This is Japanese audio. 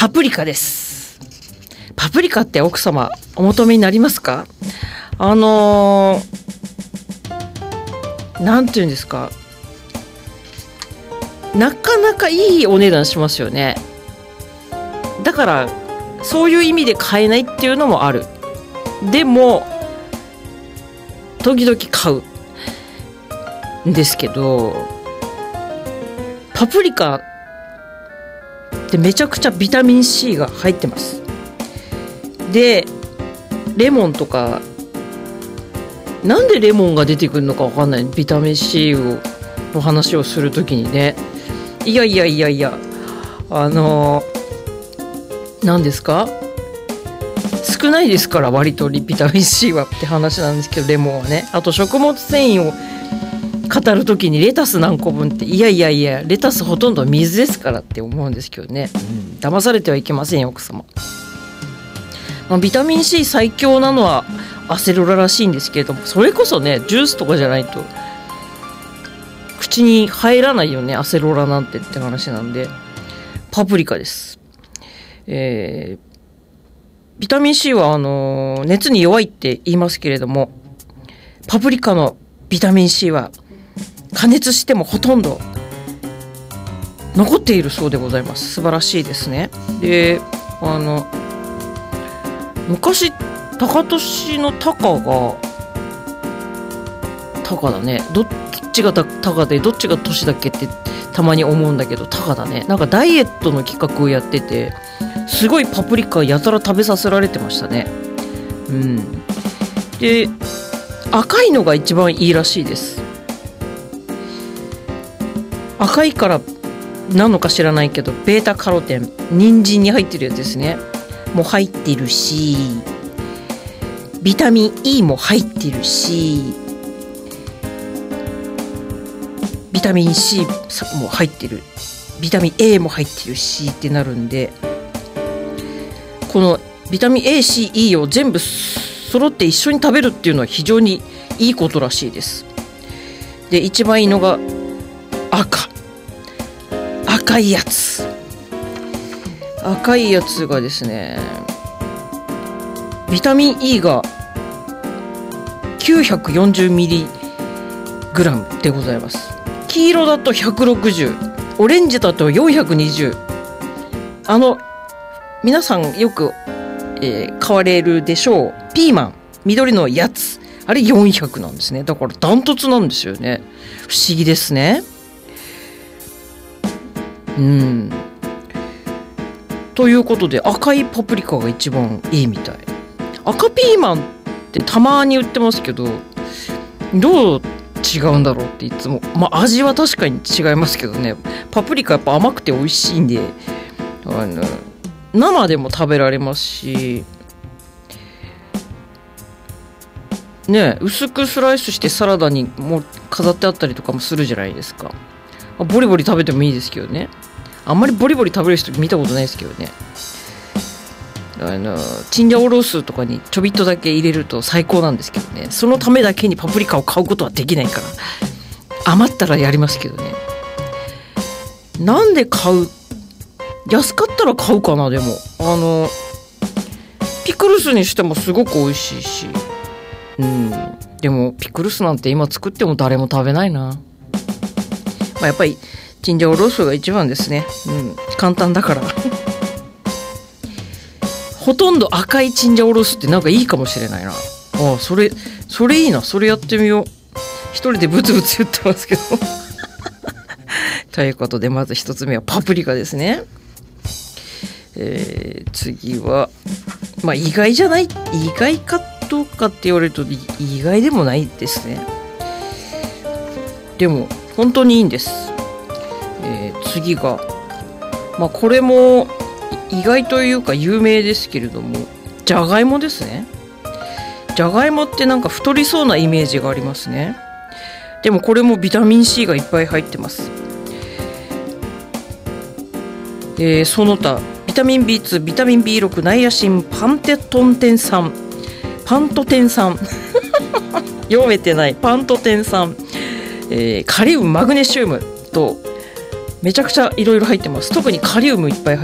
パプリカです。パプリカって奥様お求めになりますか？なんていうんですか、なかなかいいお値段しますよね。だからそういう意味で買えないっていうのもある。でも時々買うんですけど、パプリカってめちゃくちゃビタミン C が入ってます。でレモンとか、なんでレモンが出てくるのか分かんない。ビタミン C の話をするときにね、いや何ですか、少ないですから割とビタミン C はって話なんですけど、レモンはね。あと食物繊維を語るときにレタス何個分って、いやレタスほとんど水ですからって思うんですけどね、騙されてはいけませんよ奥様。ビタミン C 最強なのはアセロラらしいんですけれども、それこそねジュースとかじゃないと口に入らないよね、アセロラなんてって話なんで、パプリカです。ビタミン C は熱に弱いって言いますけれども、パプリカのビタミン C は加熱してもほとんど残っているそうでございます。素晴らしいですね。で昔高俊のタカだね、どっちがタカでどっちが俊だっけってたまに思うんだけど、タカだね。なんかダイエットの企画をやってて、すごいパプリカやたら食べさせられてましたね。で赤いのが一番いいらしいです。赤いからなのか知らないけど、ベータカロテン、人参に入ってるやつですね、も入ってるし、ビタミン E も入ってるし、ビタミン C も入ってる、ビタミン A も入ってるしってなるんで、このビタミン A、C、E を全部揃って一緒に食べるっていうのは非常にいいことらしいです。で一番いいのが赤いやつがですね、ビタミン E が 940mg でございます。黄色だと160、オレンジだと420。皆さんよく、買われるでしょうピーマン、緑のやつ、あれ400なんですね。だからダントツなんですよね。不思議ですね。ということで赤いパプリカが一番いいみたい。赤ピーマンってたまに売ってますけど、どう違うんだろうっていつも、味は確かに違いますけどね。パプリカやっぱ甘くて美味しいんで、生でも食べられますしね、薄くスライスしてサラダにも飾ってあったりとかもするじゃないですか。ボリボリ食べてもいいですけどね。あんまりボリボリ食べる人見たことないですけどね。チンジャオロースとかにちょびっとだけ入れると最高なんですけどね。そのためだけにパプリカを買うことはできないから、余ったらやりますけどね。なんで買う？安かったら買うかな。でもピクルスにしてもすごく美味しいし、でもピクルスなんて今作っても誰も食べないな。やっぱりチンジャオロースが一番ですね。簡単だからほとんど赤いチンジャオロースってなんかいいかもしれないな。それいいな。それやってみよう。一人でブツブツ言ってますけどということで、まず一つ目はパプリカですね。次は意外じゃない、意外かどうかって言われると意外でもないですね。でも本当にいいんです。次がこれも意外というか有名ですけれども、じゃがいもですね。じゃがいもってなんか太りそうなイメージがありますね。でもこれもビタミン C がいっぱい入ってます。その他ビタミン B2、ビタミン B6、ナイアシン、パントテン酸読めてない、パントテン酸、カリウム、マグネシウムとめちゃくちゃいろいろ入ってます。特にカリウムいっぱい入ってます。